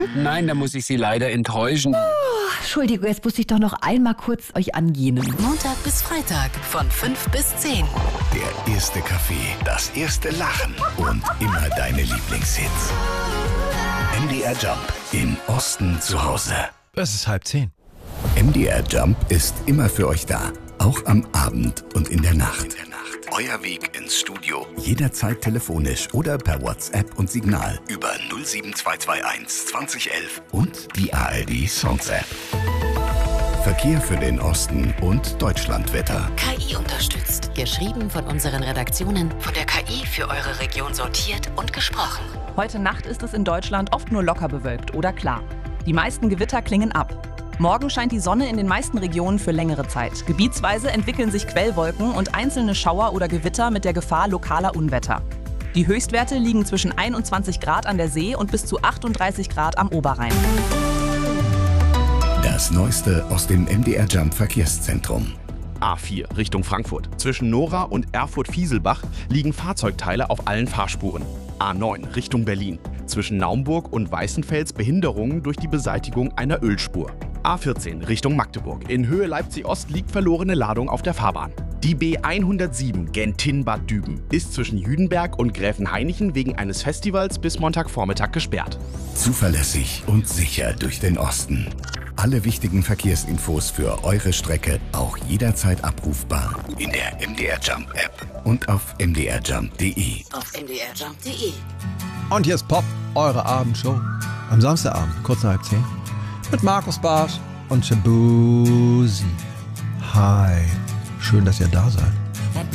Nein, da muss ich Sie leider enttäuschen. Entschuldigung, jetzt muss ich doch noch einmal kurz euch angehen. Montag bis Freitag von 5 bis 10. Der erste Kaffee, das erste Lachen und immer deine Lieblingshits. MDR Jump, im Osten zu Hause. Es ist 9:30. MDR Jump ist immer für euch da, auch am Abend und in der Nacht. Euer Weg ins Studio, jederzeit telefonisch oder per WhatsApp und Signal über 07221 2011 und die ARD Songs App. Verkehr für den Osten und Deutschlandwetter. KI unterstützt. Geschrieben von unseren Redaktionen, von der KI für eure Region sortiert und gesprochen. Heute Nacht ist es in Deutschland oft nur locker bewölkt oder klar. Die meisten Gewitter klingen ab. Morgen scheint die Sonne in den meisten Regionen für längere Zeit. Gebietsweise entwickeln sich Quellwolken und einzelne Schauer oder Gewitter mit der Gefahr lokaler Unwetter. Die Höchstwerte liegen zwischen 21 Grad an der See und bis zu 38 Grad am Oberrhein. Das Neueste aus dem MDR Jump Verkehrszentrum. A4 Richtung Frankfurt. Zwischen Nora und Erfurt-Fieselbach liegen Fahrzeugteile auf allen Fahrspuren. A9 Richtung Berlin. Zwischen Naumburg und Weißenfels Behinderungen durch die Beseitigung einer Ölspur. A14 Richtung Magdeburg. In Höhe Leipzig-Ost liegt verlorene Ladung auf der Fahrbahn. Die B107 Gentin-Bad Düben ist zwischen Jüdenberg und Gräfenhainichen wegen eines Festivals bis Montagvormittag gesperrt. Zuverlässig und sicher durch den Osten. Alle wichtigen Verkehrsinfos für eure Strecke auch jederzeit abrufbar in der MDR Jump App und auf mdrjump.de. Auf mdrjump.de. Und hier ist Pop, eure Abendshow. Am Samstagabend, kurz nach 9:30. Mit Markus Barsch und Shabuzi. Hi, schön, dass ihr da seid.